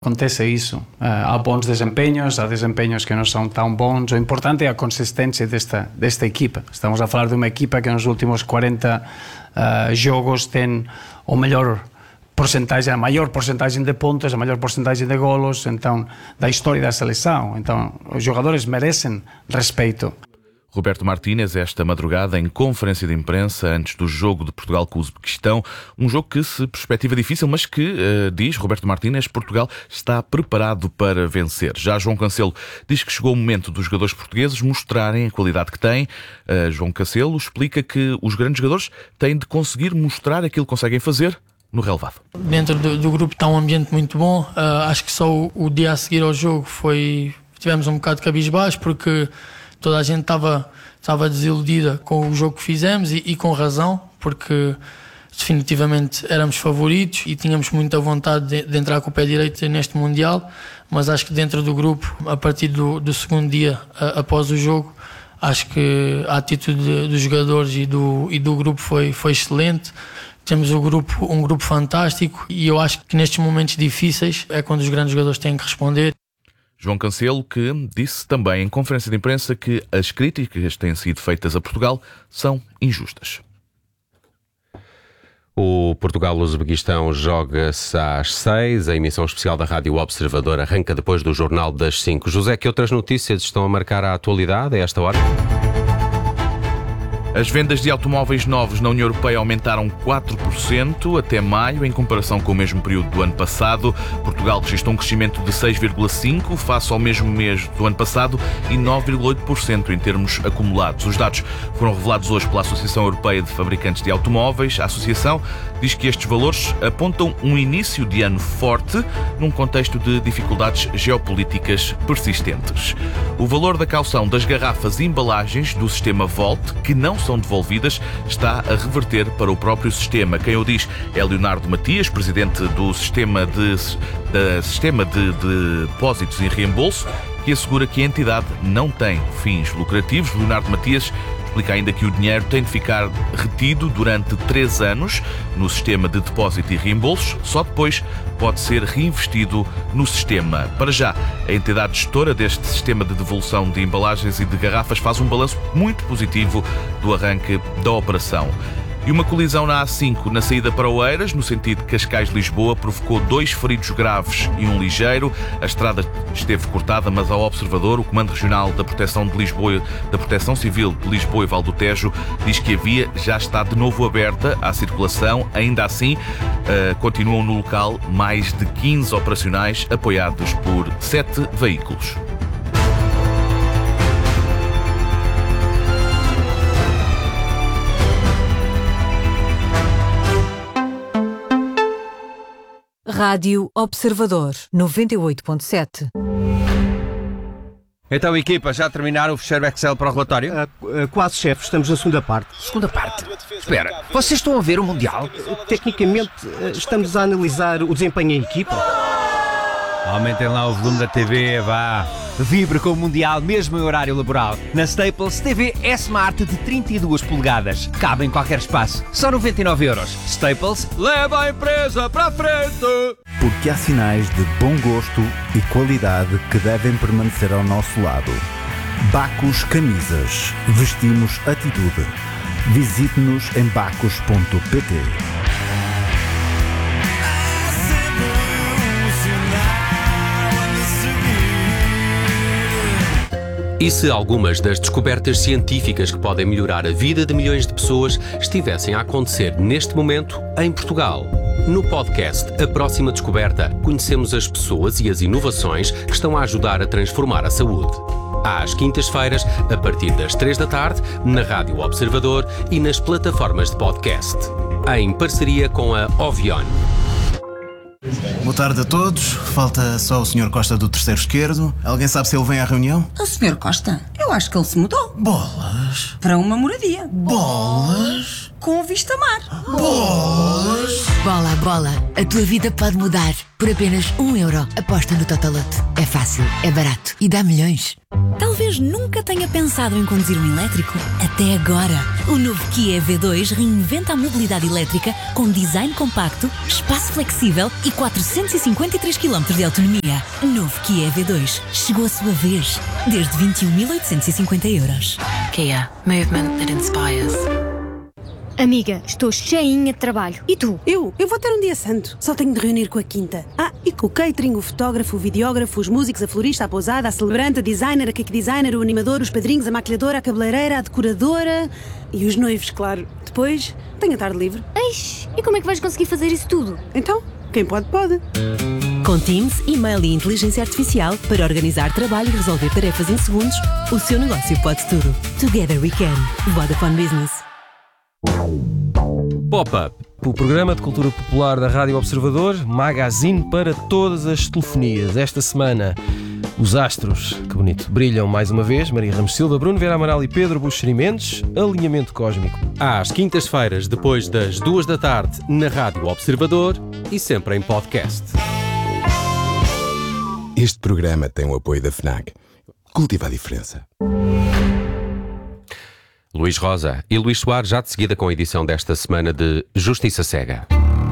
Acontece isso, há bons desempenhos, há desempenhos que não são tão bons. O importante é a consistência desta equipa. Estamos a falar de uma equipa que nos últimos 40 jogos tem a maior porcentagem de pontos, a maior porcentagem de golos, então, da história da seleção. Então, os jogadores merecem respeito. Roberto Martínez, esta madrugada, em conferência de imprensa, antes do jogo de Portugal com o Uzbequistão, um jogo que se perspectiva difícil, mas que, diz Roberto Martínez, Portugal está preparado para vencer. Já João Cancelo diz que chegou o momento dos jogadores portugueses mostrarem a qualidade que têm. João Cancelo explica que os grandes jogadores têm de conseguir mostrar aquilo que conseguem fazer no relevado. Dentro do grupo está um ambiente muito bom. Acho que só o dia a seguir ao jogo tivemos um bocado de cabisbaixo, porque toda a gente estava desiludida com o jogo que fizemos e com razão, porque definitivamente éramos favoritos e tínhamos muita vontade de entrar com o pé direito neste Mundial, mas acho que dentro do grupo, a partir do segundo dia após o jogo, acho que a atitude dos jogadores e do grupo foi excelente. Temos um grupo fantástico e eu acho que nestes momentos difíceis é quando os grandes jogadores têm que responder. João Cancelo, que disse também em conferência de imprensa que as críticas que têm sido feitas a Portugal são injustas. O Portugal-Uzbequistão joga-se às 6. A emissão especial da Rádio Observador arranca depois do Jornal das 5. José, que outras notícias estão a marcar a atualidade a esta hora? As vendas de automóveis novos na União Europeia aumentaram 4% até maio, em comparação com o mesmo período do ano passado. Portugal registrou um crescimento de 6,5% face ao mesmo mês do ano passado e 9,8% em termos acumulados. Os dados foram revelados hoje pela Associação Europeia de Fabricantes de Automóveis. A associação diz que estes valores apontam um início de ano forte num contexto de dificuldades geopolíticas persistentes. O valor da caução das garrafas e embalagens do sistema Volt, que não são devolvidas, está a reverter para o próprio sistema. Quem o diz é Leonardo Matias, presidente do sistema de depósitos e reembolso, que assegura que a entidade não tem fins lucrativos. Leonardo Matias explica ainda que o dinheiro tem de ficar retido durante 3 anos no sistema de depósito e reembolsos, só depois pode ser reinvestido no sistema. Para já, a entidade gestora deste sistema de devolução de embalagens e de garrafas faz um balanço muito positivo do arranque da operação. E uma colisão na A5 na saída para Oeiras, no sentido Cascais-Lisboa, provocou 2 feridos graves e um ligeiro. A estrada esteve cortada, mas ao Observador, o Comando Regional da Proteção Civil de Lisboa e Val do Tejo diz que a via já está de novo aberta à circulação. Ainda assim, continuam no local mais de 15 operacionais apoiados por 7 veículos. Rádio Observador 98.7. Então, equipa, já terminaram o fecheiro Excel para o relatório? Quase, chefe. Estamos na segunda parte. Segunda parte? Espera, vocês estão a ver o Mundial? Tecnicamente, estamos a analisar o desempenho em equipa. Aumentem lá o volume da TV, vá. Vibre com o Mundial, mesmo em horário laboral. Na Staples, TV S-Smart de 32 polegadas. Cabe em qualquer espaço. Só 99€. Staples, leva a empresa para a frente! Porque há sinais de bom gosto e qualidade que devem permanecer ao nosso lado. Bacus Camisas. Vestimos atitude. Visite-nos em bacus.pt. E se algumas das descobertas científicas que podem melhorar a vida de milhões de pessoas estivessem a acontecer neste momento em Portugal? No podcast A Próxima Descoberta, conhecemos as pessoas e as inovações que estão a ajudar a transformar a saúde. Às quintas-feiras, a partir das 3 da tarde, na Rádio Observador e nas plataformas de podcast. Em parceria com a Ovion. Boa tarde a todos. Falta só o Sr. Costa do terceiro esquerdo. Alguém sabe se ele vem à reunião? O Sr. Costa? Eu acho que ele se mudou. Bolas. Para uma moradia. Bolas. Com vista mar. Bolas. Bola a bola, a tua vida pode mudar. Por apenas €1, aposta no Totoloto. É fácil, é barato e dá milhões. Talvez nunca tenha pensado em conduzir um elétrico. Até agora. O novo Kia EV2 reinventa a mobilidade elétrica com design compacto, espaço flexível e 453 km de autonomia. Novo Kia EV2. Chegou a sua vez. Desde €21.850. Kia. Movement that inspires. Amiga, estou cheinha de trabalho. E tu? Eu vou ter um dia santo. Só tenho de reunir com a quinta. E com o catering, o fotógrafo, o videógrafo, os músicos, a florista, a pousada, a celebrante, a designer, a cake designer, o animador, os padrinhos, a maquilhadora, a cabeleireira, a decoradora e os noivos, claro. Depois, tenho a tarde livre. Eish, e como é que vais conseguir fazer isso tudo? Então, quem pode, pode. Com Teams, e-mail e inteligência artificial para organizar trabalho e resolver tarefas em segundos, o seu negócio pode tudo. Together we can. Vodafone Business. Pop-Up, o programa de cultura popular da Rádio Observador, magazine para todas as telefonias. Esta semana, os astros, que bonito, brilham mais uma vez. Maria Ramos Silva, Bruno Vera Amaral e Pedro Buxeri Mendes. Alinhamento cósmico. Às quintas-feiras, depois das 2 da tarde, na Rádio Observador e sempre em podcast. Este programa tem o apoio da FNAC. Cultiva a diferença. Luís Rosa e Luís Soares, já de seguida com a edição desta semana de Justiça Cega.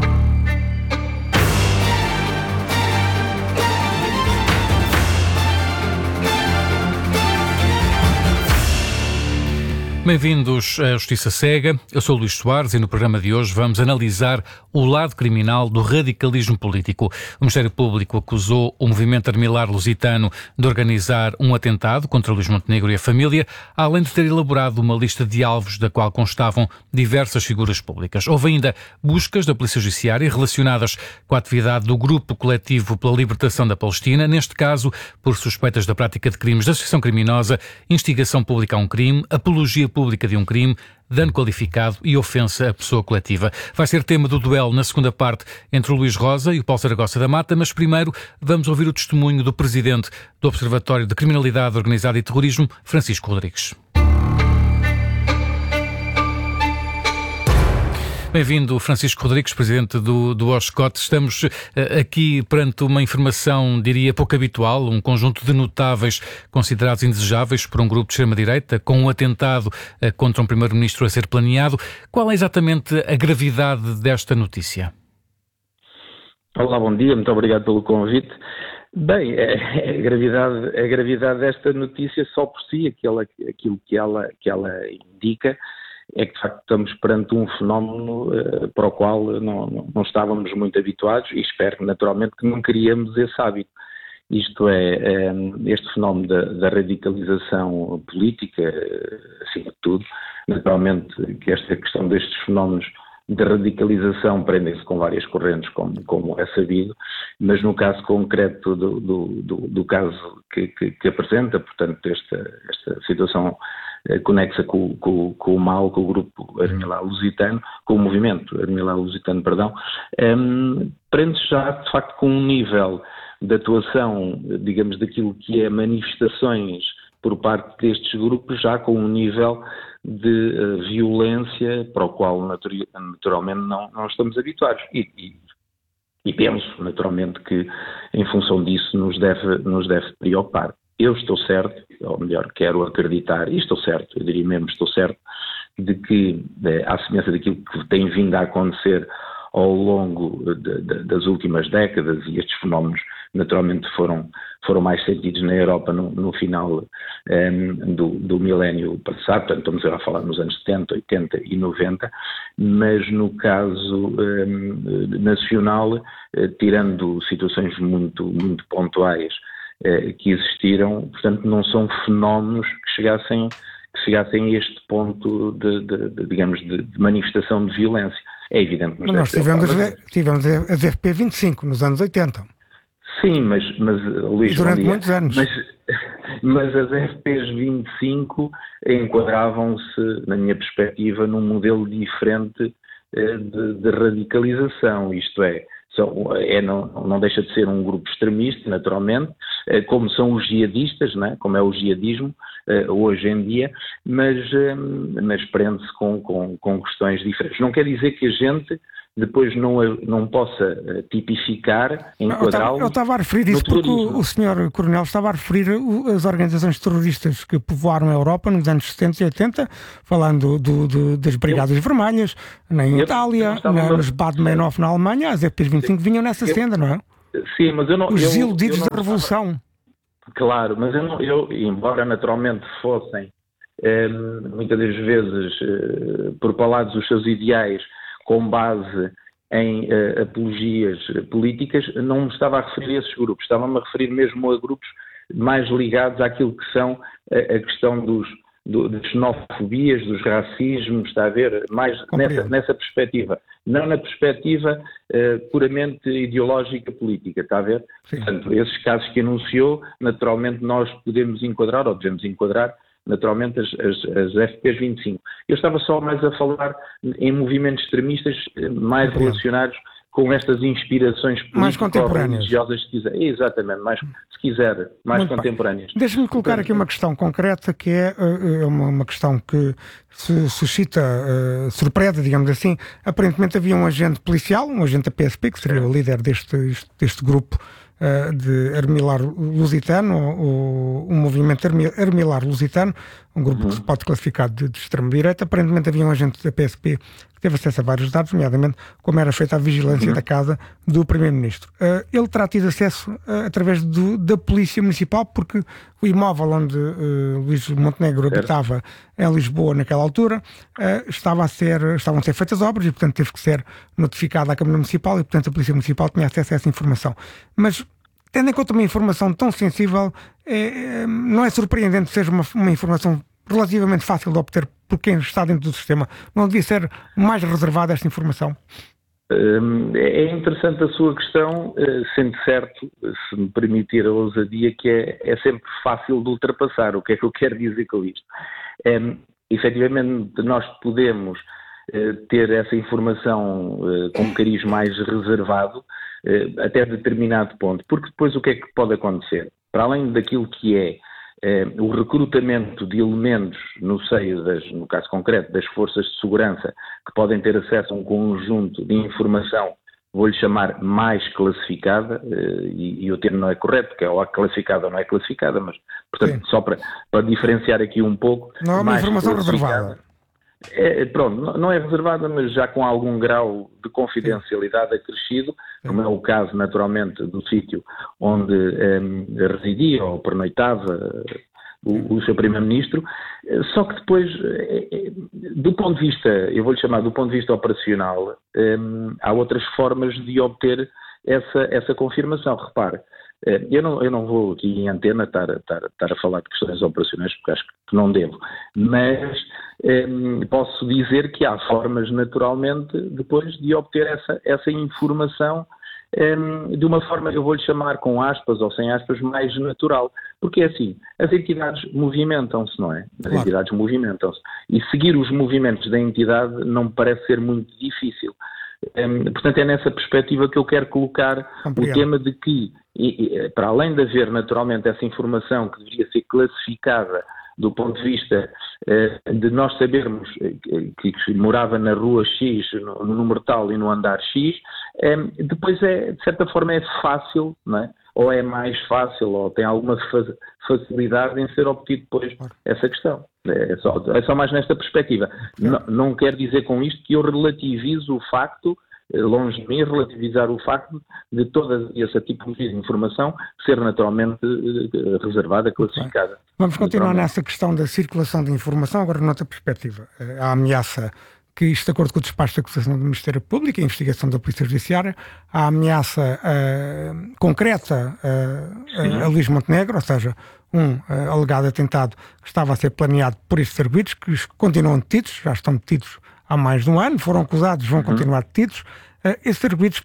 Bem-vindos à Justiça Cega. Eu sou o Luís Soares e no programa de hoje vamos analisar o lado criminal do radicalismo político. O Ministério Público acusou o movimento Armilar Lusitano de organizar um atentado contra Luís Montenegro e a família, além de ter elaborado uma lista de alvos da qual constavam diversas figuras públicas. Houve ainda buscas da Polícia Judiciária relacionadas com a atividade do Grupo Coletivo pela Libertação da Palestina, neste caso por suspeitas da prática de crimes de associação criminosa, instigação pública a um crime, apologia pública de um crime, dano qualificado e ofensa à pessoa coletiva. Vai ser tema do duelo na segunda parte entre o Luís Rosa e o Paulo Saragossa da Mata, mas primeiro vamos ouvir o testemunho do presidente do Observatório de Criminalidade Organizada e Terrorismo, Francisco Rodrigues. Bem-vindo, Francisco Rodrigues, presidente do OSCOT. Estamos aqui perante uma informação, diria, pouco habitual, um conjunto de notáveis considerados indesejáveis por um grupo de extrema-direita, com um atentado contra um primeiro-ministro a ser planeado. Qual é exatamente a gravidade desta notícia? Olá, bom dia, muito obrigado pelo convite. Bem, a gravidade desta notícia só por si, aquilo que ela indica, é que de facto estamos perante um fenómeno para o qual não estávamos muito habituados e espero naturalmente que não queríamos esse hábito. Isto é, este fenómeno da radicalização política, acima de tudo, naturalmente que esta questão destes fenómenos de radicalização prendem-se com várias correntes, como é sabido, mas no caso concreto do caso que apresenta, portanto, esta situação conexa com o MAL, com o grupo Armilar Lusitano, com o movimento Armilar Lusitano, prende-se já, de facto, com um nível de atuação, digamos, daquilo que é manifestações por parte destes grupos, já com um nível de violência para o qual naturalmente não estamos habituados. E penso, naturalmente, que em função disso nos deve preocupar. Eu estou certo, ou melhor, quero acreditar, e estou certo, eu diria mesmo estou certo, de que, à semelhança daquilo que tem vindo a acontecer ao longo das últimas décadas, e estes fenómenos naturalmente foram mais sentidos na Europa no final do milénio passado, portanto estamos a falar nos anos 70, 80 e 90, mas no caso nacional, tirando situações muito, muito pontuais que existiram, portanto não são fenómenos que chegassem a este ponto de manifestação de violência. É evidente que nós tivemos as FP25 nos anos 80. Sim, mas Luís, durante muitos anos. Mas as FPs 25 enquadravam-se, na minha perspectiva, num modelo diferente de radicalização, isto é, não deixa de ser um grupo extremista, naturalmente, como são os jihadistas, não é? Como é o jihadismo hoje em dia, mas prende-se com questões diferentes. Não quer dizer que a gente depois não possa tipificar, enquadrá-los. Eu estava a referir isso porque o Sr. Coronel estava a referir as organizações terroristas que povoaram a Europa nos anos 70 e 80, falando das Brigadas Vermelhas, na Itália, nos Bad-Meinhof na Alemanha, as FP25 vinham nessa senda, não é? Sim, mas eu não... Os iludidos da Revolução. Claro, mas embora naturalmente fossem muitas das vezes propalados os seus ideais com base em apologias políticas, não me estava a referir a esses grupos, estava-me a referir mesmo a grupos mais ligados àquilo que são a questão das xenofobias, dos racismos, está a ver? Mais nessa perspectiva. Não na perspectiva puramente ideológica política, está a ver? Sim. Portanto, esses casos que anunciou, naturalmente nós podemos enquadrar, ou devemos enquadrar, naturalmente as FPs 25. Eu estava só mais a falar em movimentos extremistas mais relacionados com estas inspirações político-religiosas, se quiser. Exatamente, se quiser, mais muito contemporâneas. Deixa-me colocar aqui uma questão concreta, que é uma questão que suscita surpresa, digamos assim. Aparentemente havia um agente policial, um agente da PSP, que seria o líder deste grupo de Armilar Lusitano, o movimento Armilar Lusitano, um grupo que se pode classificar de extrema-direita. Aparentemente havia um agente da PSP que teve acesso a vários dados, nomeadamente como era feita a vigilância da casa do Primeiro-Ministro. Ele terá tido acesso através da Polícia Municipal, porque o imóvel onde Luís Montenegro habitava em Lisboa naquela altura estavam a ser feitas obras e, portanto, teve que ser notificada à Câmara Municipal e, portanto, a Polícia Municipal tinha acesso a essa informação. Mas, tendo em conta uma informação tão sensível, não é surpreendente que seja uma informação relativamente fácil de obter por quem está dentro do sistema. Não devia ser mais reservada esta informação? É interessante a sua questão, sendo certo, se me permitir a ousadia, que é sempre fácil de ultrapassar. O que é que eu quero dizer com isto? Efetivamente, nós podemos ter essa informação com um cariz mais reservado até determinado ponto, porque depois o que é que pode acontecer? Para além daquilo que é o recrutamento de elementos no seio, no caso concreto, das forças de segurança, que podem ter acesso a um conjunto de informação, vou-lhe chamar mais classificada, e o termo não é correto, porque é ou classificada ou não é classificada, mas, portanto, só para diferenciar aqui um pouco... Não é uma informação reservada. Pronto, não é reservada, mas já com algum grau de confidencialidade acrescido, como é o caso, naturalmente, do sítio onde residia ou pernoitava o seu Primeiro-Ministro, só que depois, do ponto de vista, eu vou-lhe chamar do ponto de vista operacional, há outras formas de obter essa confirmação. Repare, eu não vou aqui em antena estar a falar de questões operacionais, porque acho que não devo, mas posso dizer que há formas, naturalmente, depois de obter essa informação de uma forma, eu vou-lhe chamar com aspas ou sem aspas, mais natural. Porque é assim, as entidades movimentam-se, não é? As entidades movimentam-se. E seguir os movimentos da entidade não me parece ser muito difícil. Portanto, é nessa perspectiva que eu quero colocar o tema de que, para além de haver naturalmente essa informação que deveria ser classificada do ponto de vista de nós sabermos que morava na rua X, no número tal e no andar X, depois de certa forma é fácil, não é? Ou é mais fácil, ou tem alguma facilidade em ser obtido depois essa questão. É só mais nesta perspectiva. Não quero dizer com isto que eu relativizo o facto, longe de mim, relativizar o facto de toda essa tipologia de informação ser naturalmente reservada, classificada. Vamos continuar nessa questão da circulação de informação, agora noutra perspectiva. A ameaça que isto, de acordo com o despacho da acusação do Ministério Público e a investigação da Polícia Judiciária, a ameaça concreta a Luís Montenegro, ou seja, um alegado atentado que estava a ser planeado por estes arguidos, que continuam detidos, já estão detidos há mais de um ano, foram acusados, vão continuar detidos. Esses arguidos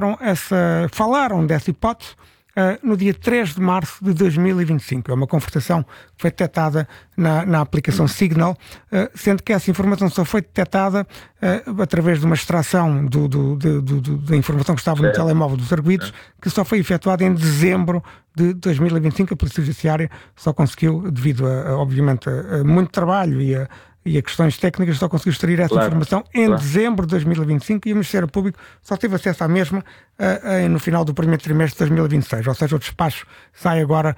falaram dessa hipótese no dia 3 de março de 2025. É uma conversação que foi detectada na aplicação Signal, sendo que essa informação só foi detectada através de uma extração da informação que estava no telemóvel dos arguidos, que só foi efetuada em dezembro de 2025. A Polícia Judiciária só conseguiu, devido obviamente, a muito trabalho e a questões técnicas, só conseguiu extrair essa informação em dezembro de 2025 e o Ministério Público só teve acesso à mesma no final do primeiro trimestre de 2026, ou seja, o despacho sai agora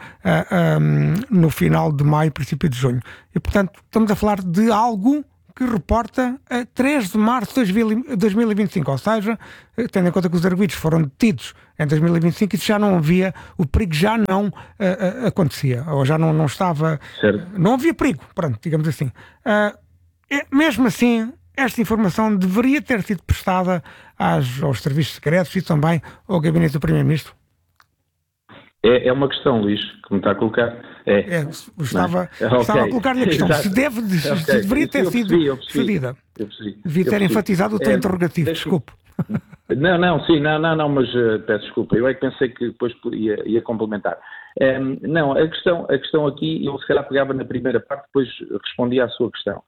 no final de maio, princípio de junho. E, portanto, estamos a falar de algo que reporta a 3 de março de 2025, ou seja, tendo em conta que os arguidos foram detidos em 2025, isso já não havia, o perigo já não acontecia, ou já não estava, não havia perigo, pronto, digamos assim. Mesmo assim, esta informação deveria ter sido prestada aos serviços secretos e também ao gabinete do Primeiro-Ministro? É uma questão, Luís, que me está a colocar. Estava a colocar-lhe a questão. Se deveria ter sido cedida. Devia ter enfatizado o teu interrogativo, desculpe. Não, mas peço desculpa. Eu é que pensei que depois ia complementar. Não, a questão aqui, eu se calhar pegava na primeira parte, depois respondia à sua questão.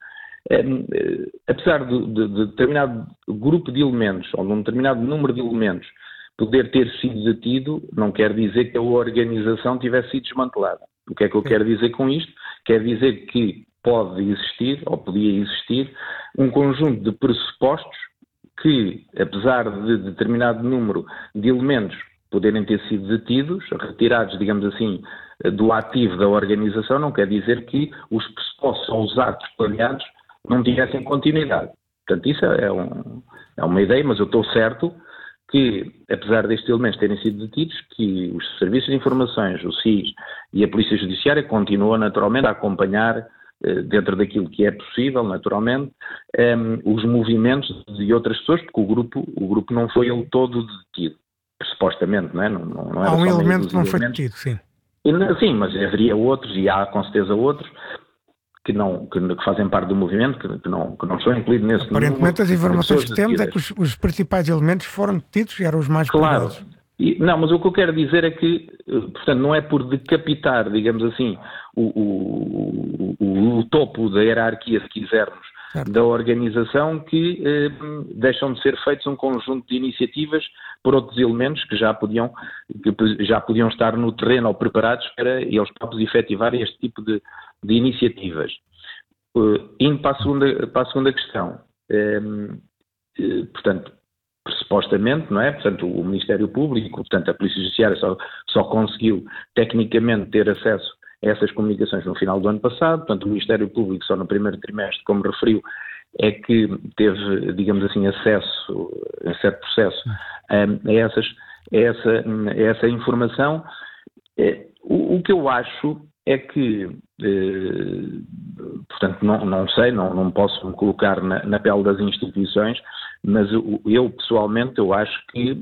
Apesar de determinado grupo de elementos, ou de um determinado número de elementos, poder ter sido detido, não quer dizer que a organização tivesse sido desmantelada. O que é que eu quero dizer com isto? Quer dizer que pode existir, ou podia existir, um conjunto de pressupostos que, apesar de determinado número de elementos poderem ter sido detidos, retirados, digamos assim, do ativo da organização, não quer dizer que os pressupostos ou os atos planeados não tivessem continuidade. Portanto, isso é uma ideia, mas eu estou certo que, apesar destes elementos terem sido detidos, que os serviços de informações, o SIS e a Polícia Judiciária continuam naturalmente a acompanhar, dentro daquilo que é possível, naturalmente, os movimentos de outras pessoas, porque o grupo não foi ele todo detido, supostamente, não é? Não há um elemento que não foi detido, sim. Sim, mas haveria outros, e há com certeza outros, que fazem parte do movimento, que não estão incluídos nesse número. Aparentemente as informações que temos é que os principais elementos foram detidos e eram os mais perigosos. Não, mas o que eu quero dizer é que, portanto, não é por decapitar, digamos assim, o topo da hierarquia, se quisermos, da organização, que deixam de ser feitos um conjunto de iniciativas por outros elementos que já podiam estar no terreno ou preparados para eles próprios efetivarem este tipo de iniciativas. Indo para a segunda questão, portanto, supostamente, não é? Portanto, o Ministério Público, portanto, a Polícia Judiciária só conseguiu tecnicamente ter acesso a essas comunicações no final do ano passado, portanto, o Ministério Público só no primeiro trimestre, como referiu, é que teve, digamos assim, acesso, em certo processo, a essa informação. O que eu acho é que, portanto, não sei, não posso me colocar na pele das instituições, mas eu pessoalmente eu acho que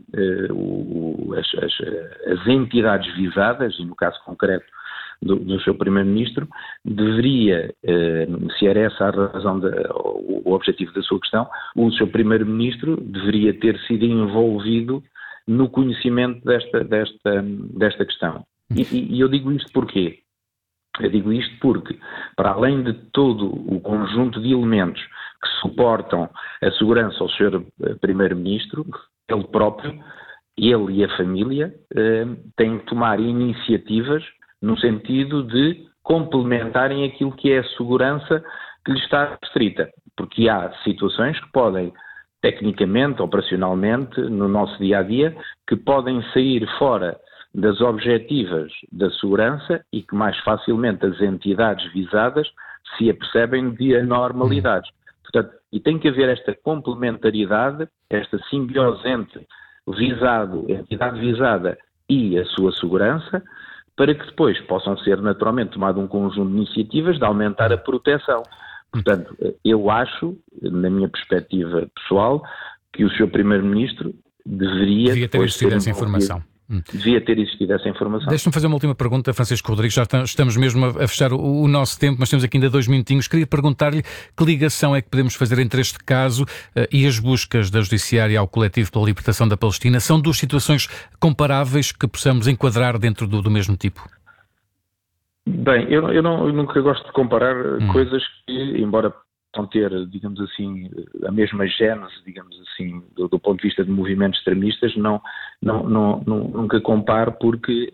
as entidades visadas, e no caso concreto do seu Primeiro-Ministro, deveria, se era essa a razão, o objetivo da sua questão, o seu Primeiro-Ministro deveria ter sido envolvido no conhecimento desta questão. E eu digo isto porquê? Eu digo isto porque, para além de todo o conjunto de elementos que suportam a segurança ao Sr. Primeiro-Ministro, ele próprio, ele e a família, têm que tomar iniciativas no sentido de complementarem aquilo que é a segurança que lhe está restrita. Porque há situações que podem, tecnicamente, operacionalmente, no nosso dia-a-dia, que podem sair fora das objetivas da segurança e que mais facilmente as entidades visadas se apercebem de anormalidades. Portanto, e tem que haver esta complementariedade, esta simbiose entre entidade visada e a sua segurança, para que depois possam ser naturalmente tomado um conjunto de iniciativas de aumentar a proteção. Portanto, eu acho, na minha perspectiva pessoal, que o Sr. Primeiro-Ministro devia ter existido essa informação. Devia ter existido essa informação. Deixa-me fazer uma última pergunta, Francisco Rodrigues. Já estamos mesmo a fechar o nosso tempo, mas temos aqui ainda 2 minutinhos. Queria perguntar-lhe que ligação é que podemos fazer entre este caso e as buscas da Judiciária ao coletivo pela libertação da Palestina. São 2 situações comparáveis que possamos enquadrar dentro do mesmo tipo? Bem, eu nunca gosto de comparar coisas que, embora possam ter, digamos assim, a mesma gênese, digamos assim, do ponto de vista de movimentos extremistas, nunca comparo, porque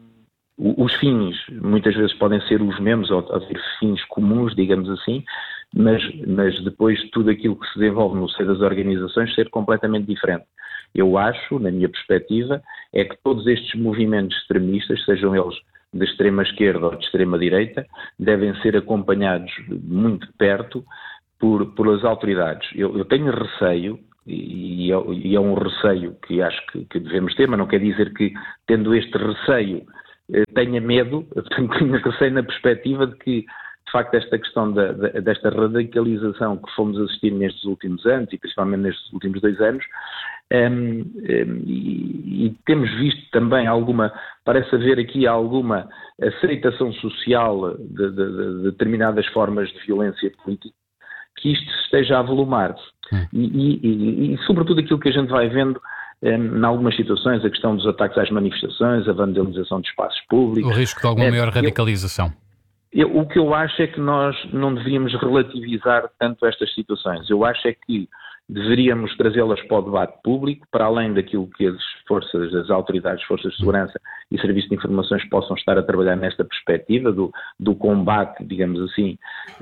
os fins muitas vezes podem ser os mesmos, ou ter fins comuns, digamos assim, mas depois tudo aquilo que se desenvolve no seio das organizações ser completamente diferente. Eu acho, na minha perspectiva, é que todos estes movimentos extremistas, sejam eles de extrema esquerda ou de extrema direita, devem ser acompanhados muito de perto por as autoridades. Eu tenho receio, e é um receio que acho que devemos ter, mas não quer dizer que, tendo este receio, tenha medo, tenho receio na perspectiva de que, de facto, esta questão desta radicalização que fomos assistir nestes últimos anos, e principalmente nestes últimos 2 anos, e temos visto também parece haver aqui alguma aceitação social de determinadas formas de violência política, que isto esteja a avolumar. E sobretudo aquilo que a gente vai vendo em algumas situações, a questão dos ataques às manifestações, a vandalização de espaços públicos. O risco de alguma maior radicalização. O que eu acho é que nós não devíamos relativizar tanto estas situações. Eu acho é que deveríamos trazê-las para o debate público, para além daquilo que as autoridades, forças de segurança e serviços de informações possam estar a trabalhar nesta perspectiva do combate, digamos assim,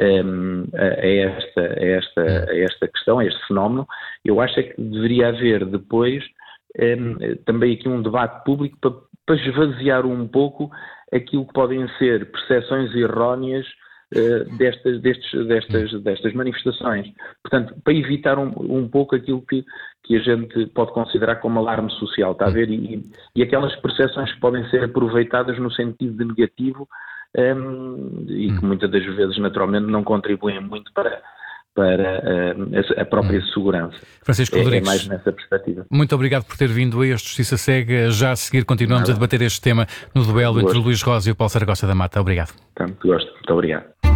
a esta questão, a este fenómeno. Eu acho é que deveria haver depois também aqui um debate público para esvaziar um pouco aquilo que podem ser percepções erróneas destas manifestações. Portanto, para evitar um pouco aquilo que a gente pode considerar como alarme social, está a ver? E aquelas percepções que podem ser aproveitadas no sentido de negativo e que muitas das vezes, naturalmente, não contribuem muito para a própria segurança. Francisco Rodrigues, é mais nessa perspectiva. Muito obrigado por ter vindo a este Justiça Cega. Já a seguir continuamos a debater este tema no duelo entre o Luís Rosa e o Paulo Saragossa da Mata. Obrigado. Muito gosto. Muito obrigado.